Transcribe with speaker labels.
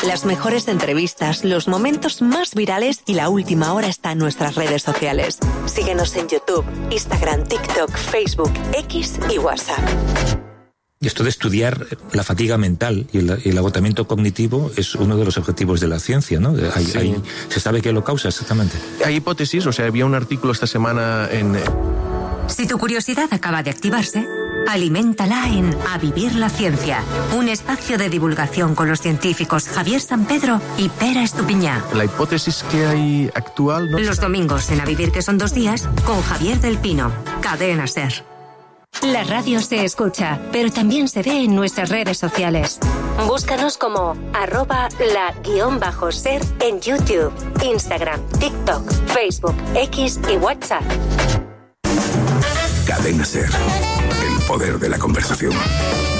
Speaker 1: Las mejores entrevistas, los momentos más virales y la última hora está en nuestras redes sociales. Síguenos en YouTube, Instagram, TikTok, Facebook, X y WhatsApp.
Speaker 2: Y esto de estudiar la fatiga mental y el agotamiento cognitivo es uno de los objetivos de la ciencia, ¿no? ¿Se sabe qué lo causa exactamente?
Speaker 3: Hay hipótesis, o sea, había un artículo esta semana en...
Speaker 4: Si tu curiosidad acaba de activarse, aliméntala en A Vivir la Ciencia, un espacio de divulgación con los científicos Javier Sampedro y Pera Estupiñá.
Speaker 3: La hipótesis que hay actual... ¿no?
Speaker 4: Los domingos en A Vivir, que son 2 días, con Javier del Pino, Cadena SER. La radio se escucha, pero también se ve en nuestras redes sociales. Búscanos como @la_ser en YouTube, Instagram, TikTok, Facebook, X y WhatsApp.
Speaker 5: Cadena SER, el poder de la conversación.